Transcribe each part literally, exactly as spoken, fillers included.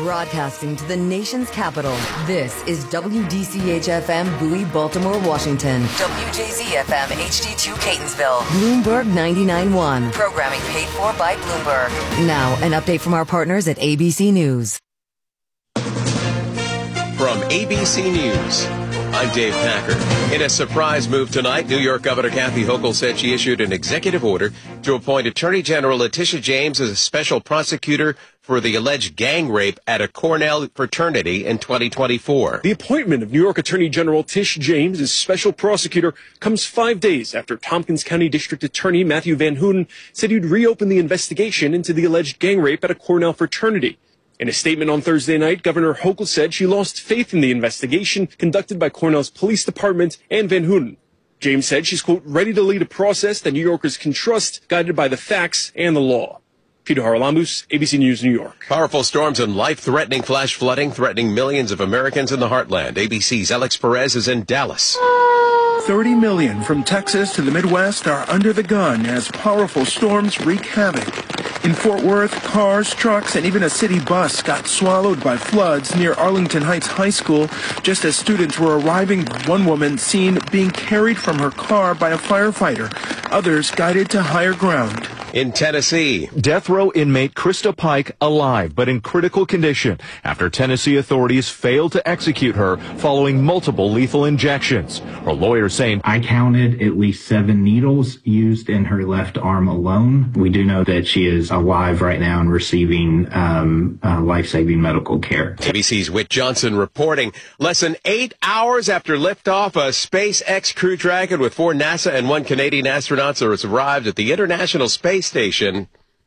Broadcasting to the nation's capital, this is W D C H F M Bowie, Baltimore, Washington. W J Z F M H D two Catonsville. Bloomberg ninety-nine point one. Programming paid for by Bloomberg. Now, an update from our partners at A B C News. From A B C News, I'm Dave Packer. In a surprise move tonight, New York Governor Kathy Hochul said she issued an executive order to appoint Attorney General Letitia James as a special prosecutor for the alleged gang rape at a Cornell fraternity in twenty twenty-four. The appointment of New York Attorney General Tish James as special prosecutor comes five days after Tompkins County District Attorney Matthew Van Houten said he'd reopen the investigation into the alleged gang rape at a Cornell fraternity. In a statement on Thursday night, Governor Hochul said she lost faith in the investigation conducted by Cornell's police department and Van Houten. James said she's, quote, ready to lead a process that New Yorkers can trust, guided by the facts and the law. Peter Haralambous, A B C News, New York. Powerful storms and life-threatening flash flooding threatening millions of Americans in the heartland. A B C's Alex Perez is in Dallas. thirty million from Texas to the Midwest are under the gun as powerful storms wreak havoc. In Fort Worth, cars, trucks, and even a city bus got swallowed by floods near Arlington Heights High School just as students were arriving. One woman seen being carried from her car by a firefighter. Others guided to higher ground. In Tennessee, death row inmate Krista Pike alive but in critical condition after Tennessee authorities failed to execute her following multiple lethal injections. Her lawyer saying, I counted at least seven needles used in her left arm alone. We do know that she is alive right now and receiving um, uh, life-saving medical care. A B C's Whit Johnson reporting less than eight hours after liftoff, a SpaceX Crew Dragon with four NASA and one Canadian astronauts has arrived at the International Space Station.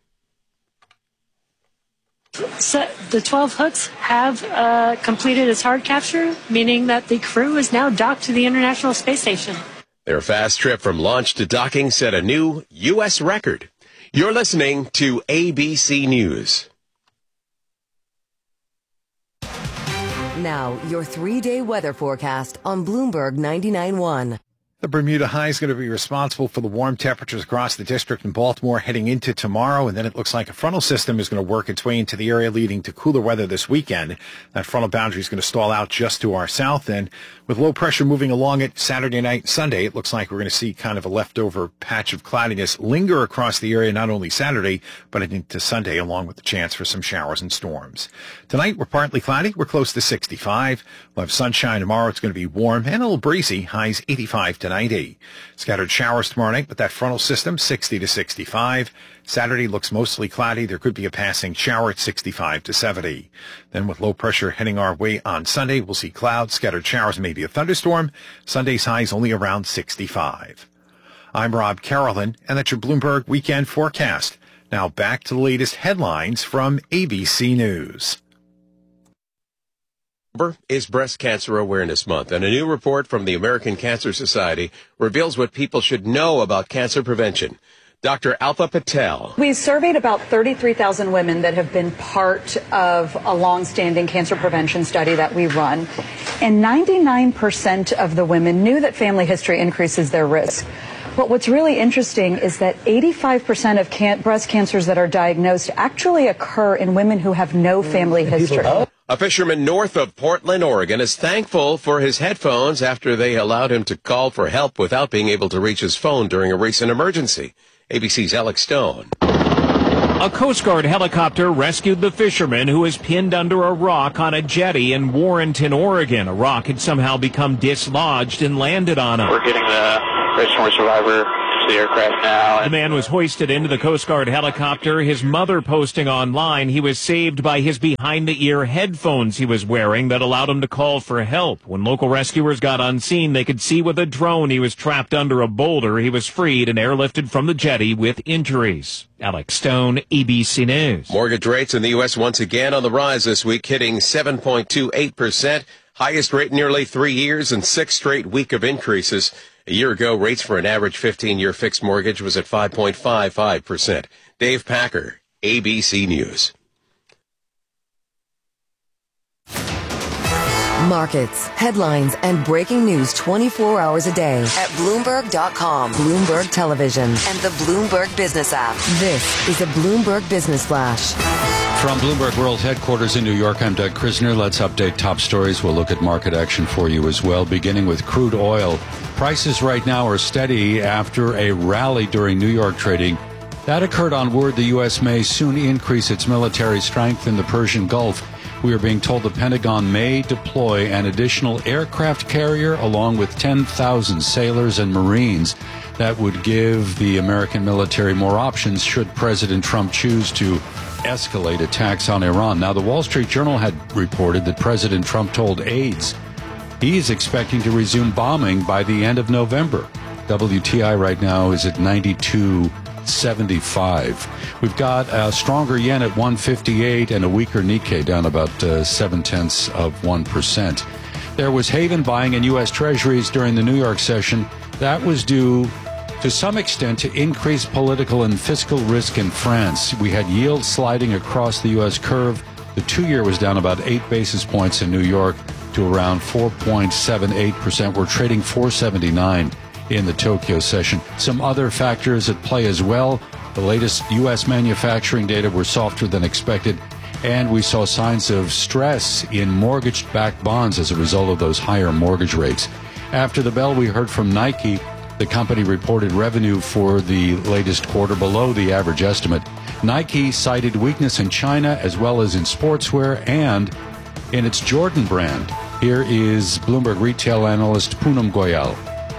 So the twelve hooks have uh, completed its hard capture, meaning that the crew is now docked to the International Space Station. Their fast trip from launch to docking set a new U S record. You're listening to A B C News. Now, your three-day weather forecast on Bloomberg ninety-nine point one. The Bermuda high is going to be responsible for the warm temperatures across the district in Baltimore heading into tomorrow, and then it looks like a frontal system is going to work its way into the area, leading to cooler weather this weekend. That frontal boundary is going to stall out just to our south, and with low pressure moving along it Saturday night and Sunday, it looks like we're going to see kind of a leftover patch of cloudiness linger across the area not only Saturday, but into Sunday, along with the chance for some showers and storms. Tonight, we're partly cloudy. We're close to sixty-five. We'll have sunshine tomorrow. It's going to be warm and a little breezy. Highs eighty-five to ninety. Scattered showers tomorrow night, but that frontal system, sixty to sixty-five. Saturday looks mostly cloudy. There could be a passing shower at sixty-five to seventy. Then with low pressure heading our way on Sunday, we'll see clouds, scattered showers, maybe a thunderstorm. Sunday's highs only around sixty-five. I'm Rob Carolyn, and that's your Bloomberg Weekend Forecast. Now back to the latest headlines from A B C News. October is Breast Cancer Awareness Month, and a new report from the American Cancer Society reveals what people should know about cancer prevention. Doctor Alpha Patel. We surveyed about thirty-three thousand women that have been part of a long-standing cancer prevention study that we run, and ninety-nine percent of the women knew that family history increases their risk. But what's really interesting is that eighty-five percent of can- breast cancers that are diagnosed actually occur in women who have no family history. A fisherman north of Portland, Oregon, is thankful for his headphones after they allowed him to call for help without being able to reach his phone during a recent emergency. A B C's Alex Stone. A Coast Guard helicopter rescued the fisherman who was pinned under a rock on a jetty in Warrenton, Oregon. A rock had somehow become dislodged and landed on him. We're getting the rescue survivor to the aircraft now. The man was hoisted into the Coast Guard helicopter, his mother posting online he was saved by his behind-the-ear headphones he was wearing that allowed him to call for help. When local rescuers got on scene, they could see with a drone he was trapped under a boulder. He was freed and airlifted from the jetty with injuries. Alex Stone, A B C News. Mortgage rates in the U S once again on the rise this week, hitting seven point two eight percent. Highest rate in nearly three years and six straight week of increases. A year ago, rates for an average fifteen-year fixed mortgage was at five point five five percent. Dave Packer, A B C News. Markets, headlines, and breaking news twenty-four hours a day at Bloomberg dot com, Bloomberg Television, and the Bloomberg Business app. This is a Bloomberg Business Flash. From Bloomberg World Headquarters in New York, I'm Doug Krisner. Let's update top stories. We'll look at market action for you as well, beginning with crude oil. Prices right now are steady after a rally during New York trading. That occurred on word the U S may soon increase its military strength in the Persian Gulf. We are being told the Pentagon may deploy an additional aircraft carrier along with ten thousand sailors and Marines. That would give the American military more options should President Trump choose to escalate attacks on Iran. Now, the Wall Street Journal had reported that President Trump told aides he's expecting to resume bombing by the end of November. W T I right now is at ninety-two seventy-five. We've got a stronger yen at one fifty-eight and a weaker Nikkei down about uh, seven tenths of one percent. There was haven buying in U S Treasuries during the New York session. That was due to some extent to increased political and fiscal risk in France. We had yields sliding across the U S curve. The two-year was down about eight basis points in New York to around four point seven eight percent. We're trading four seventy-nine in the Tokyo session. Some other factors at play as well. The latest U S manufacturing data were softer than expected, and we saw signs of stress in mortgage-backed bonds as a result of those higher mortgage rates. After the bell, we heard from Nike. The company reported revenue for the latest quarter below the average estimate. Nike cited weakness in China as well as in sportswear and in its Jordan brand. Here is Bloomberg retail analyst Poonam Goyal.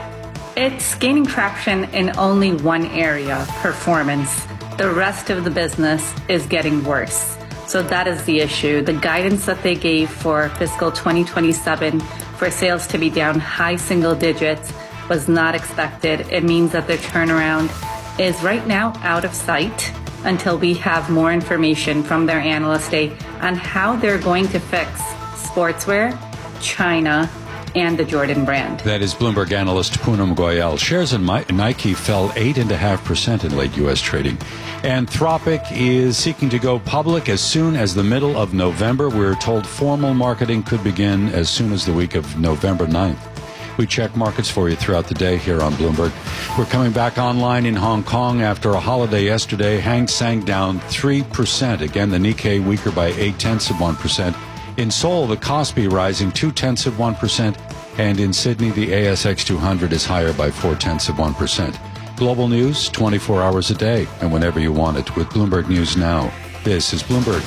It's gaining traction in only one area, performance. The rest of the business is getting worse. So that is the issue. The guidance that they gave for fiscal twenty twenty-seven for sales to be down high single digits was not expected. It means that the turnaround is right now out of sight until we have more information from their analyst day on how they're going to fix sportswear, China, and the Jordan brand. That is Bloomberg analyst Poonam Goyal. Shares in Nike fell eight point five percent in late U S trading. Anthropic is seeking to go public as soon as the middle of November. We're told formal marketing could begin as soon as the week of November ninth. We check markets for you throughout the day here on Bloomberg. We're coming back online in Hong Kong after a holiday yesterday. Hang Seng down three percent. Again, the Nikkei weaker by eight tenths of one percent. In Seoul, the Kospi rising two tenths of one percent. And in Sydney, the A S X two hundred is higher by four tenths of one percent. Global news, twenty-four hours a day, and whenever you want it with Bloomberg News Now. This is Bloomberg.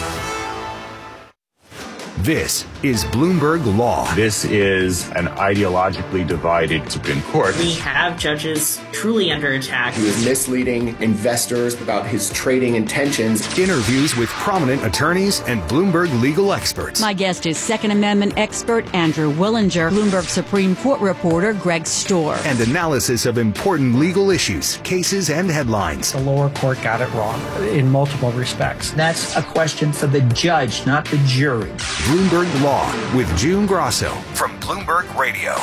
This is Bloomberg Law. This is an ideologically divided Supreme Court. We have judges truly under attack. He was misleading investors about his trading intentions. Interviews with prominent attorneys and Bloomberg legal experts. My guest is Second Amendment expert Andrew Willinger, Bloomberg Supreme Court reporter Greg Storr. And analysis of important legal issues, cases, and headlines. The lower court got it wrong in multiple respects. That's a question for the judge, not the jury. Bloomberg Law with June Grosso from Bloomberg Radio.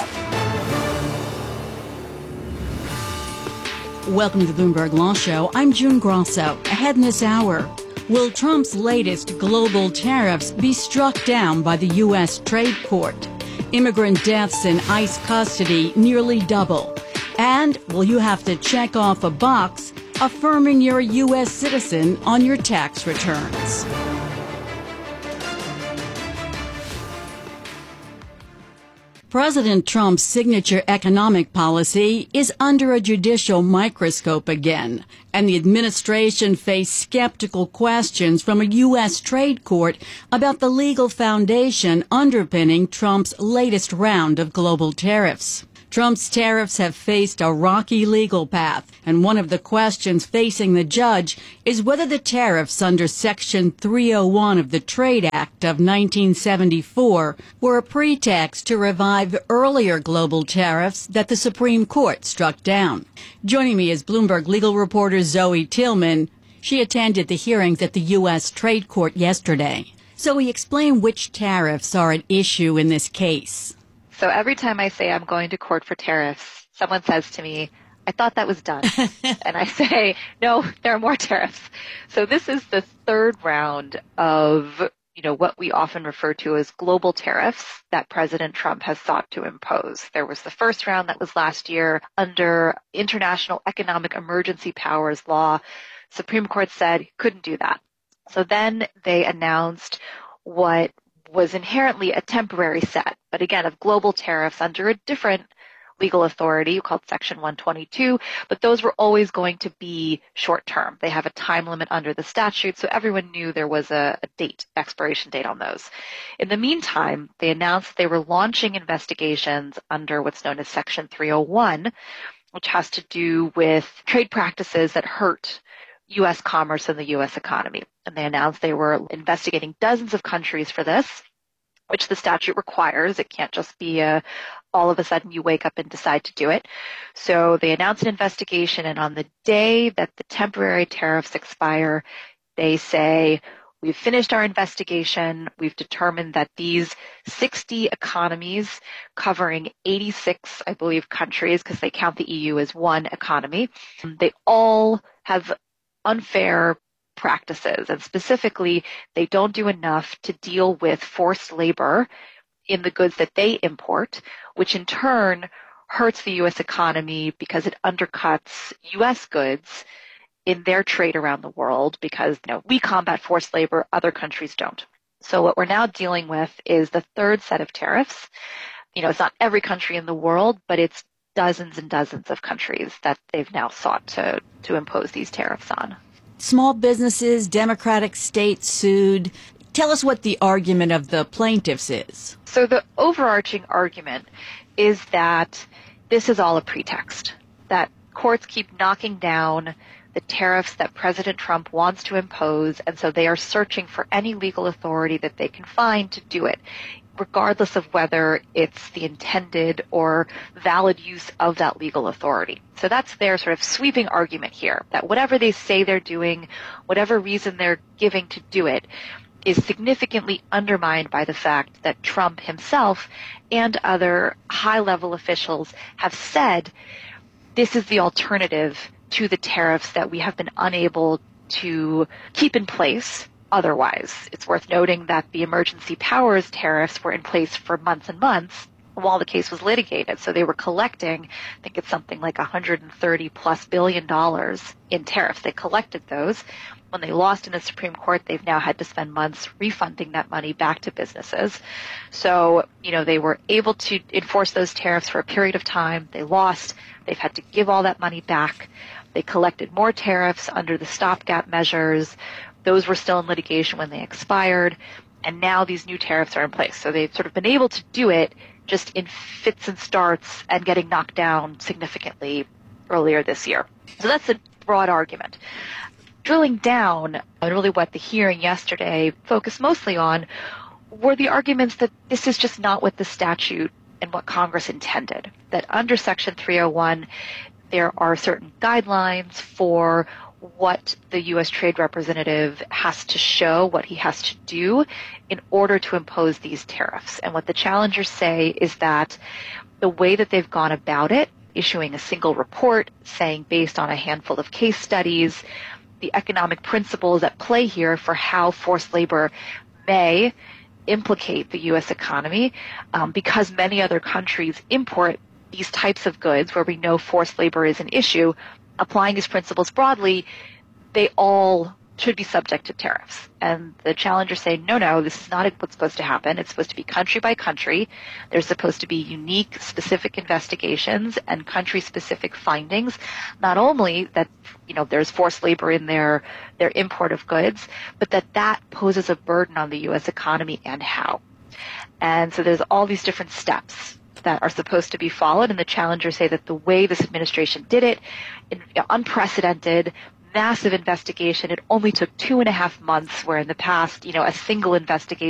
Welcome to the Bloomberg Law Show. I'm June Grosso. Ahead in this hour, will Trump's latest global tariffs be struck down by the U S Trade Court? Immigrant deaths in ICE custody nearly double. And will you have to check off a box affirming you're a U S citizen on your tax returns? President Trump's signature economic policy is under a judicial microscope again, and the administration faced skeptical questions from a U S trade court about the legal foundation underpinning Trump's latest round of global tariffs. Trump's tariffs have faced a rocky legal path, and one of the questions facing the judge is whether the tariffs under Section three oh one of the Trade Act of nineteen seventy-four were a pretext to revive earlier global tariffs that the Supreme Court struck down. Joining me is Bloomberg legal reporter Zoe Tillman. She attended the hearings at the U S Trade Court yesterday. Zoe, explain which tariffs are at issue in this case. So every time I say I'm going to court for tariffs, someone says to me, I thought that was done. And I say, no, there are more tariffs. So this is the third round of, you know, what we often refer to as global tariffs that President Trump has sought to impose. There was the first round that was last year under International Economic Emergency Powers Law. Supreme Court said couldn't do that. So then they announced what was inherently a temporary set, but again, of global tariffs under a different legal authority called Section one twenty-two, but those were always going to be short term. They have a time limit under the statute, so everyone knew there was a, a date, expiration date on those. In the meantime, they announced they were launching investigations under what's known as Section three oh one, which has to do with trade practices that hurt U S commerce and the U S economy. And they announced they were investigating dozens of countries for this, which the statute requires. It can't just be a, all of a sudden you wake up and decide to do it. So they announced an investigation, and on the day that the temporary tariffs expire, they say, we've finished our investigation. We've determined that these sixty economies covering eighty-six, I believe, countries, because they count the E U as one economy, they all have unfair practices, and specifically, they don't do enough to deal with forced labor in the goods that they import, which in turn hurts the U S economy because it undercuts U S goods in their trade around the world, because you know we combat forced labor, other countries don't. So what we're now dealing with is the third set of tariffs. You know, it's not every country in the world, but it's dozens and dozens of countries that they've now sought to, to impose these tariffs on. Small businesses, Democratic states sued. Tell us what the argument of the plaintiffs is. So the overarching argument is that this is all a pretext, that courts keep knocking down the tariffs that President Trump wants to impose, and so they are searching for any legal authority that they can find to do it, regardless of whether it's the intended or valid use of that legal authority. So that's their sort of sweeping argument here, that whatever they say they're doing, whatever reason they're giving to do it, is significantly undermined by the fact that Trump himself and other high-level officials have said this is the alternative to the tariffs that we have been unable to keep in place otherwise. It's worth noting that the emergency powers tariffs were in place for months and months while the case was litigated. So they were collecting, I think it's something like one hundred thirty plus billion dollars in tariffs. They collected those. When they lost in the Supreme Court, they've now had to spend months refunding that money back to businesses. So, you know, they were able to enforce those tariffs for a period of time. They lost. They've had to give all that money back. They collected more tariffs under the stopgap measures. Those were still in litigation when they expired. And now these new tariffs are in place. So they've sort of been able to do it just in fits and starts and getting knocked down significantly earlier this year. So that's a broad argument. Drilling down on really what the hearing yesterday focused mostly on were the arguments that this is just not what the statute and what Congress intended, that under Section three oh one, there are certain guidelines for what the U S trade representative has to show, what he has to do in order to impose these tariffs. And what the challengers say is that the way that they've gone about it, issuing a single report, saying based on a handful of case studies, the economic principles at play here for how forced labor may implicate the U S economy, um, because many other countries import these types of goods where we know forced labor is an issue. Applying these principles broadly, they all should be subject to tariffs. And the challengers say, no, no, this is not what's supposed to happen. It's supposed to be country by country. There's supposed to be unique, specific investigations and country-specific findings. Not only that, you know, there's forced labor in their, their import of goods, but that that poses a burden on the U S economy and how. And so there's all these different steps that are supposed to be followed, and the challengers say that the way this administration did it, in, you know, unprecedented, massive investigation, it only took two and a half months, where in the past, you know, a single investigation